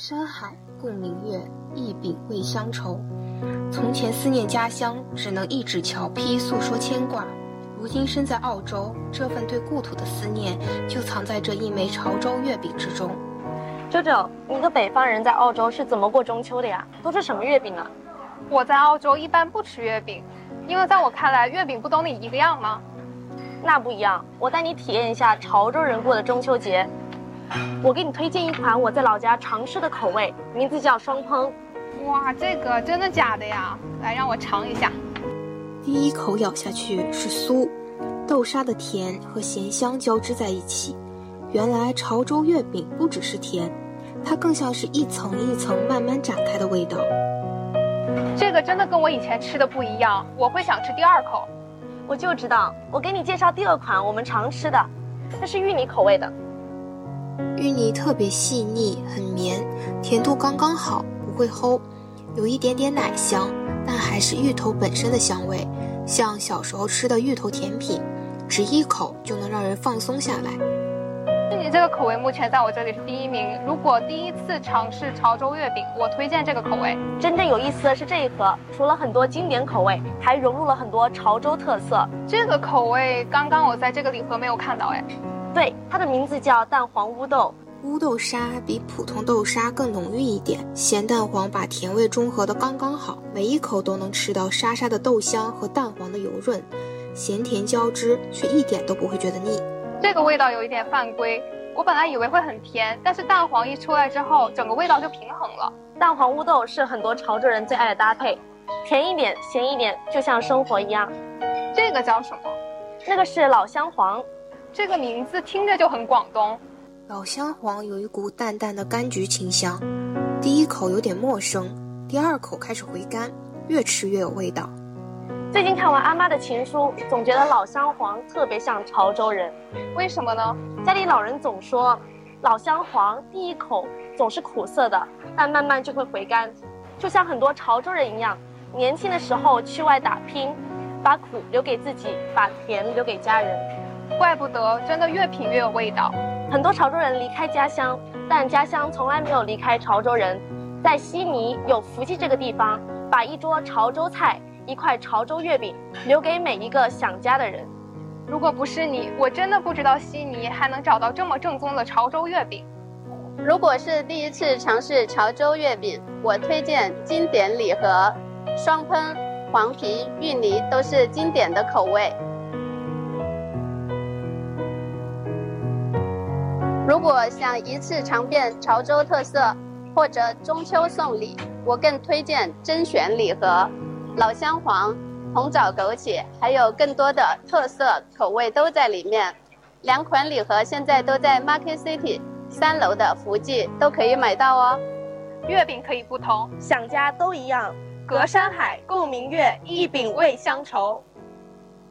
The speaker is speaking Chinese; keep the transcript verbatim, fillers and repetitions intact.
山海，共明月，一饼未乡愁。从前思念家乡，只能一纸桥批诉说牵挂。如今身在澳洲，这份对故土的思念就藏在这一枚潮州月饼之中。 周周，你个北方人在澳洲是怎么过中秋的呀？都吃什么月饼啊？ 我在澳洲一般不吃月饼，因为在我看来，月饼不都那一个样吗？ 那不一样，我带你体验一下潮州人过的中秋节。我给你推荐一款我在老家常吃的口味，名字叫双烹。 哇，这个真的假的呀？来，让我尝一下。 第一口咬下去是酥，豆沙的甜和咸香交织在一起。原来潮州月饼不只是甜，它更像是一层一层慢慢展开的味道。 这个真的跟我以前吃的不一样，我会想吃第二口。 我就知道，我给你介绍第二款我们常吃的，这是芋泥口味的。 芋泥特别细腻，很绵，甜度刚刚好，不会齁，有一点点奶香，但还是芋头本身的香味，像小时候吃的芋头甜品，只一口就能让人放松下来。 芋泥这个口味目前在我这里是第一名，如果第一次尝试潮州月饼，我推荐这个口味。 真正有意思的是这一盒，除了很多经典口味，还融入了很多潮州特色。 这个口味刚刚我在这个礼盒没有看到哎。 对，它的名字叫蛋黄乌豆。 乌豆沙比普通豆沙更浓郁一点，咸蛋黄把甜味中和得刚刚好，每一口都能吃到沙沙的豆香和蛋黄的油润，咸甜交织，却一点都不会觉得腻。 这个味道有一点犯规，我本来以为会很甜，但是蛋黄一出来之后，整个味道就平衡了。 蛋黄乌豆是很多潮州人最爱的搭配，甜一点，咸一点，就像生活一样。 这个叫什么？ 那个是老香黄。 这个名字听着就很广东。 老香黄有一股淡淡的柑橘清香，第一口有点陌生，第二口开始回甘，越吃越有味道。 最近看完阿妈的情书，总觉得老香黄特别像潮州人。 为什么呢？ 家里老人总说，老香黄第一口总是苦涩的，但慢慢就会回甘，就像很多潮州人一样，年轻的时候去外打拼，把苦留给自己，把甜留给家人。 怪不得真的越品越有味道。 很多潮州人离开家乡，但家乡从来没有离开潮州人。在悉尼有福记这个地方，把一桌潮州菜，一块潮州月饼留给每一个想家的人。 如果不是你，我真的不知道悉尼还能找到这么正宗的潮州月饼。 如果是第一次尝试潮州月饼，我推荐经典礼盒，双烹、黄皮、芋泥都是经典的口味。如果想一次尝遍潮州特色，或者中秋送礼，我更推荐甄选礼盒，老香黄、红枣枸杞，还有更多的特色口味都在里面。两款礼盒现在都在 Market City 三楼的福记都可以买到哦。 月饼可以不同， 想家都一样， 隔山海，共明月，一饼为乡愁。